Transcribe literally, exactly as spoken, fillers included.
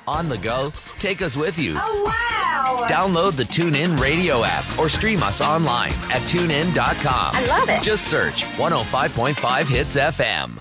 On the go, take us with you. Oh, wow. Download the TuneIn Radio app or stream us online at tune in dot com. I love it. Just search one oh five point five Hits F M.